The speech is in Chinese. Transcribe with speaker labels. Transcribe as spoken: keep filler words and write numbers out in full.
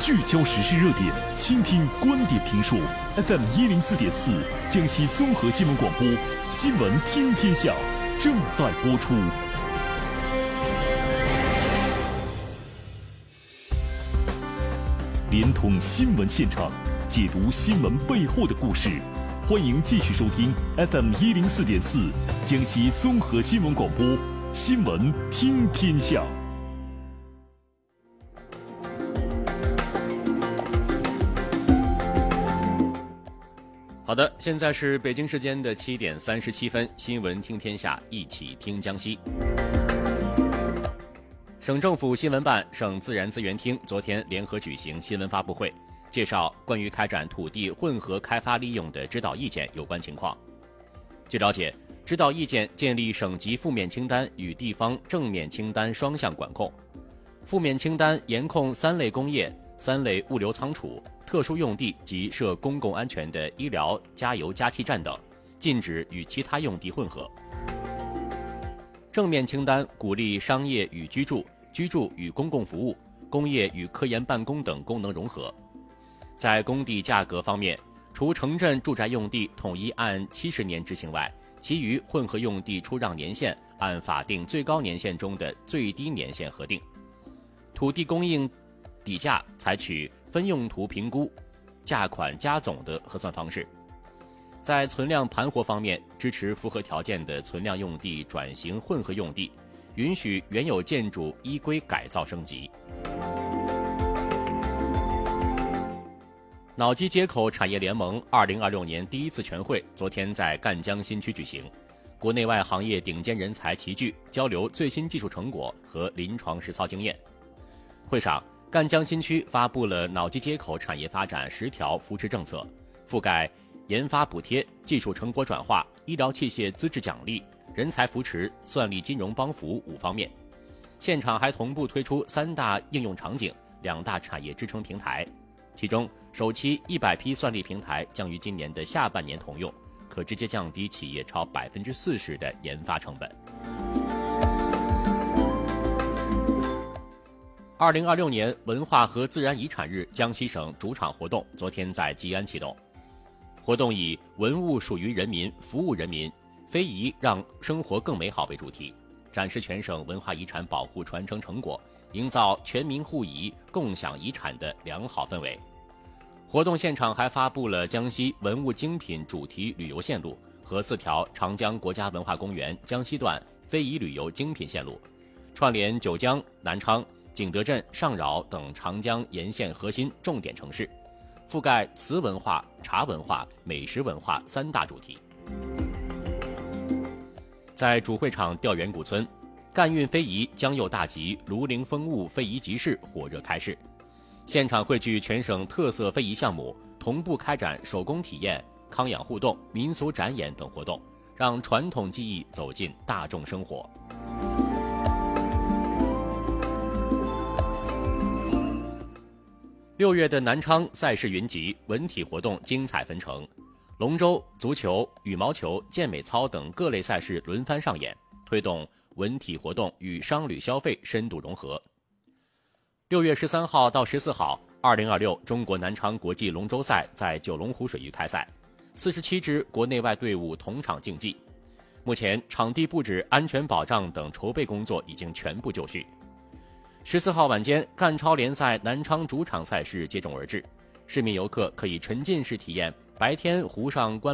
Speaker 1: 聚焦时事热点，倾听观点评述。F M 一零四点四，江西综合新闻广播，新闻听天下正在播出。连通新闻现场，解读新闻背后的故事。欢迎继续收听 F M 一零四点四，江西综合新闻广播，新闻听天下。
Speaker 2: 好的，现在是北京时间的七点三十七分，新闻听天下，一起听江西。省政府新闻办、省自然资源厅昨天联合举行新闻发布会，介绍关于开展土地混合开发利用的指导意见有关情况。据了解，指导意见建立省级负面清单与地方正面清单双向管控。负面清单严控三类工业、三类物流仓储、特殊用地及涉公共安全的医疗、加油加气站等，禁止与其他用地混合。正面清单鼓励商业与居住、居住与公共服务、工业与科研办公等功能融合。在工地价格方面，除城镇住宅用地统一按七十年执行外，其余混合用地出让年限按法定最高年限中的最低年限核定。土地供应底价采取分用途评估、价款加总的核算方式。在存量盘活方面，支持符合条件的存量用地转型混合用地，允许原有建筑依规改造升级。脑机接口产业联盟二零二六年第一次全会昨天在赣江新区举行，国内外行业顶尖人才齐聚，交流最新技术成果和临床实操经验。会上，赣江新区发布了脑机接口产业发展十条扶持政策，覆盖研发补贴、技术成果转化、医疗器械资质奖励、人才扶持、算力金融帮扶五方面。现场还同步推出三大应用场景、两大产业支撑平台，其中首期一百批算力平台将于今年的下半年通用，可直接降低企业超百分之四十的研发成本。二零二六年文化和自然遗产日江西省主场活动昨天在吉安启动。活动以文物属于人民，服务人民，非遗让生活更美好为主题，展示全省文化遗产保护传承成果，营造全民互遗、共享遗产的良好氛围。活动现场还发布了江西文物精品主题旅游线路和四条长江国家文化公园江西段非遗旅游精品线路，串联九江、南昌、景德镇、上饶等长江沿线核心重点城市，覆盖瓷文化、茶文化、美食文化三大主题。在主会场调研古村，赣韵非遗江右大集庐陵风物非遗集市火热开市，现场汇聚全省特色非遗项目，同步开展手工体验、康养互动、民俗展演等活动，让传统技艺走进大众生活。六月的南昌赛事云集，文体活动精彩纷呈，龙舟、足球、羽毛球、健美操等各类赛事轮番上演，推动文体活动与商旅消费深度融合。六月十三号到十四号，二零二六中国南昌国际龙舟赛在九龙湖水域开赛，四十七支国内外队伍同场竞技。目前场地布置、安全保障等筹备工作已经全部就绪。十四号晚间，赣超联赛南昌主场赛事接踵而至，市民游客可以沉浸式体验白天湖上观